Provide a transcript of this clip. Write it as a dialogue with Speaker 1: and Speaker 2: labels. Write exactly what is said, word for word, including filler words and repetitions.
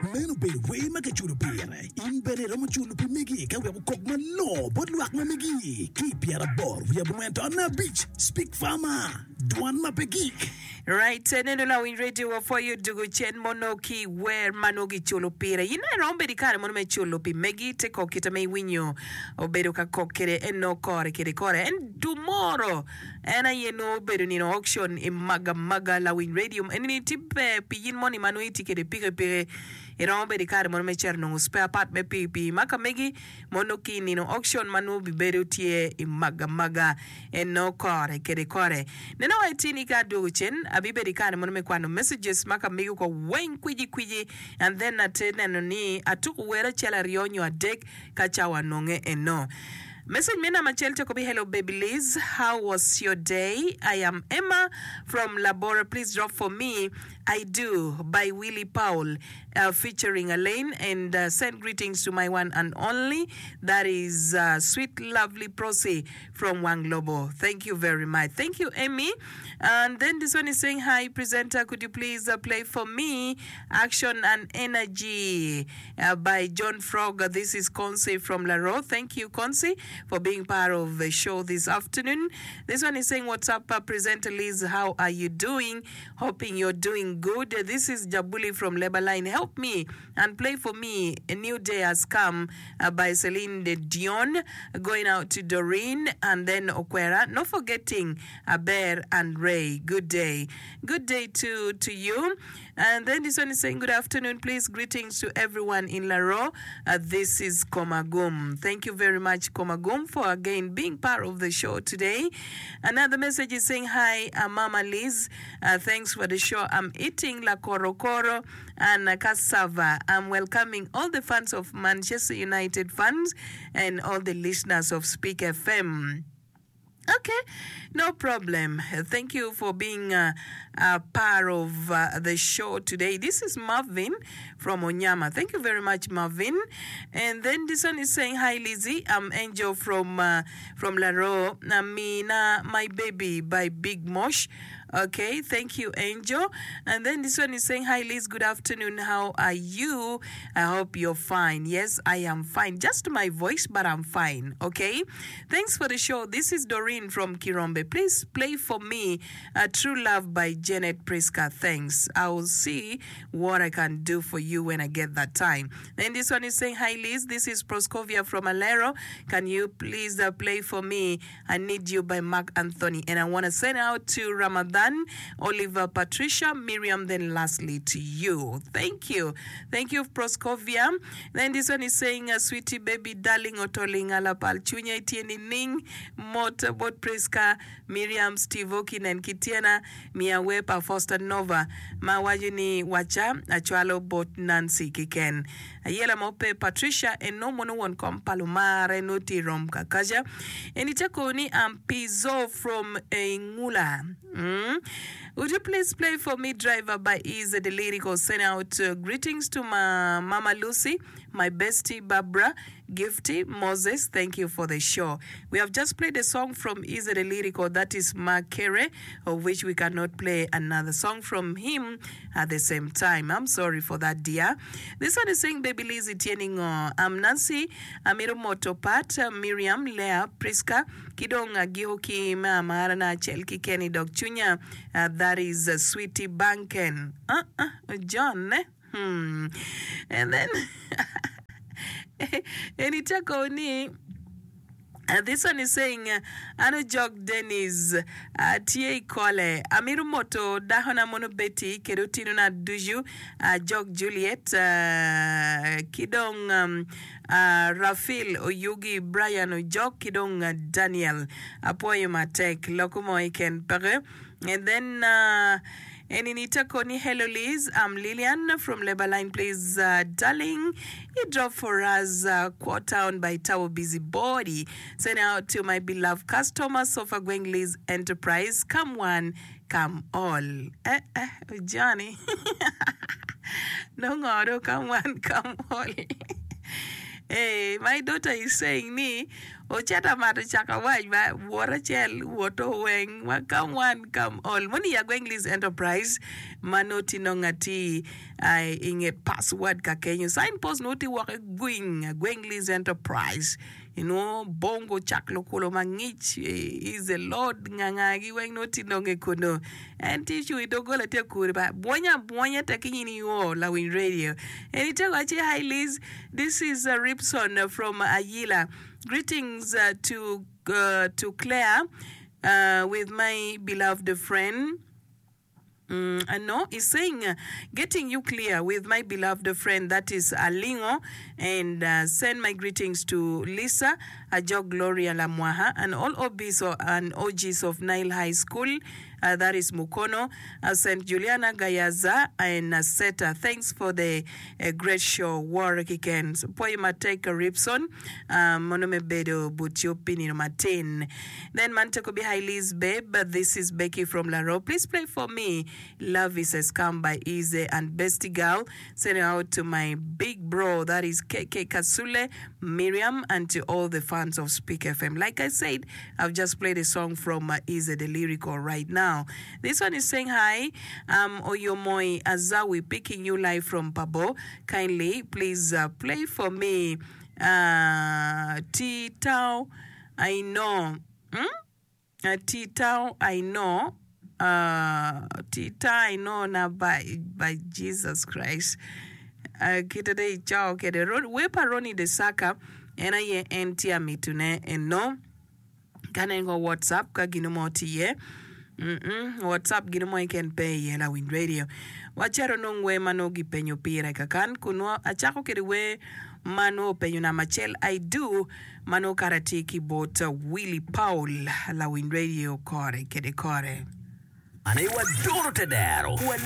Speaker 1: Meno be we make chulu pire. In bere romo chulu pi megi. Ka we kok malo. Bod luak ma megi. Keep yara bor. We have went on a beach. Speak farmer. Duan ma pegik.
Speaker 2: Right, neno la win radio for you dugu chen monoki where manogi chulu pire. Yina rombe di kare mono me chulu pi megi te kokita me winyo. Obedo ka kokere en no kore kere kore. And tomorrow, ena ye no bedo ni no auction in maga maga la win radio. And ni tipe pi yin moni manuiti kere pire pire. Irombe di kare mono me cherno spare part me pipi maka megi monoki ni no auction manu bi bedo tie in maga maga en no kore kere kore. Nena wa itini ka dugu chen abibe di kare mono me kwano messages maka megi ko wen kwiji kwiji and then atene no ni atuku wera chela rionyo adek kachawa nonge eno. Message mena machelte kobi hello baby Liz, how was your day? I am Emma from Labora. Please drop for me I Do by Willie Powell uh, featuring Elaine and uh, send greetings to my one and only, that is uh, sweet lovely Prosy from Wanglobo. Thank you very much. Thank you, Emmy. And then this one is saying, hi presenter, could you please uh, play for me Action and Energy uh, by John Frog. This is Conce from Laro. Thank you, Conce, for being part of the show this afternoon. This one is saying, what's up, uh, presenter Liz? How are you doing? Hoping you're doing good. Uh, this is Jabuli from Lebaline. Help me and play for me A New Day Has Come uh, by Celine Dion. Going out to Doreen and then Okwera. Not forgetting Aber and Ray. Good day. Good day to, to you. And then this one is saying, good afternoon, please. Greetings to everyone in Laro. Uh, this is Komagum. Thank you very much, Komagum, for again being part of the show today. Another message is saying, hi, I'm Mama Liz. Uh, thanks for the show. I'm eating La Coro Coro and uh, cassava. I'm welcoming all the fans of Manchester United fans and all the listeners of Speak F M. Okay, no problem. Thank you for being uh, a part of uh, the show today. This is Marvin from Onyama. Thank you very much, Marvin. And then this one is saying, hi, Lizzie. I'm Angel from uh, from Laro. Namina, my baby by Big Mosh. Okay, thank you, Angel. And then this one is saying, hi, Liz. Good afternoon. How are you? I hope you're fine. Yes, I am fine. Just my voice, but I'm fine. Okay, thanks for the show. This is Doreen from Kirombe. Please play for me uh, True Love by Janet Priska. Thanks. I will see what I can do for you when I get that time. Then this one is saying, hi, Liz. This is Proscovia from Alero. Can you please uh, play for me I Need You by Mark Anthony? And I want to send out to Ramadan, Oliver, Patricia, Miriam, then lastly to you. Thank you. Thank you, Proscovia. Then this one is saying, uh, sweetie baby, darling, otoling, alapal, chunya, itieni, ning, mota, bot, Priska, Miriam, Steve Okin, and Kitiana, Mia Wepa, Foster Nova, Mawajuni, Wacha, Achualo, bot, Nancy, Kiken, Ayela Mope, Patricia, and no mono one come Palomare, Noti, Rom, Kakaja, and Itakoni, and Pizzo from Ingula. Mm. Would you please play for me Driver by Easy the Lyrical? Send out uh, greetings to my Mama Lucy, my bestie Barbara, Gifty, Moses. Thank you for the show. We have just played a song from Easy the Lyrical, that is Makere, of which we cannot play another song from him at the same time. I'm sorry for that, dear. This one is saying, Baby Lizzie Tieningo. I'm Nancy, Amiro Motopat, uh, Miriam, Leah, Priska, Kidonga, Gihoki, Marana, Chelki, Kenny, Dog Chunya. Uh, that is uh, Sweetie Banken. Uh, uh, John, eh? Hmm. And then, Enitako ni. Uh, this one is saying, uh, Ano Jog Dennis, uh, T A Kole, Amiru Moto, Dahona Monobeti, Kerutino na Duju, uh, Jog Juliet, uh, Kidong, um, uh, Rafil, Oyugi, Brian, Ojok, Kidong, uh, Daniel, Apoyo Matek, Lokumo Iken Pere, and then, uh, and in Itakoni, hello Liz, I'm Lillian from Lebaline. Please, uh, darling, you drop for us uh, Quartown by Tower Busy Body. Send out to my beloved customers of Agweng Liz Enterprise. Come one, come all. Eh, eh, Johnny. No, no, come one, come all. Hey, my daughter is saying me, ochata mato chaka waj ba wora chel woto weng ma come one come all moni ya Gwenglis Enterprise manoti no ngati ai inge password ka kenyo signpost noti waka gwing Gwenglis Enterprise you know bongo chaklo kulo mangich is the Lord ngangagi weng noti no ngekono and tishu idogola te kuri ba bonya bonya takinyini yo la win radio and ite wache hi Liz, this is uh, Ripson from Ayila. Greetings uh, to uh, to Claire uh, with my beloved friend. Mm, uh, no, he's saying, uh, getting you clear with my beloved friend, that is Alingo, and uh, send my greetings to Lisa, Ajo Gloria Lamwaha, and all O Bs and O Gs of Nile High School, uh, that is Mukono, uh, Saint Juliana Gayaza, and uh, Seta. Thanks for the uh, great show, Warwick Kikens. Poema take a Ripson, Monome Bedo, Butchopini Martin. Then Manteko be Liz babe, but this is Becky from Laro. Please play for me. Love is a Scam by Easy and Bestie Girl. Sending out to my big bro, that is K K Kasule, Miriam, and to all the fans of Speak F M. Like I said, I've just played a song from uh, Easy, the lyrical right now. This one is saying hi. Um, Oyomoi Azawi, picking you live from Pabo. Kindly, please uh, play for me. Uh, T-Tao, I know. Hmm? Uh, T-Tao, I know. Uh, Tita, I know now by by Jesus Christ. Uh, Kitade chao kede ron wepa roni de saka ena ye entia mitune eno kana ngo WhatsApp ka ginumo tiye. Mm WhatsApp ginumo iken pay yela win radio. Wachero nongwe mano gipenyo pira kakan kuno achako kede we mano penyo na machel I do mano karatiki bot uh, Willie Paul la win radio kore kede kore.
Speaker 1: Anaiwa Doro Tedero.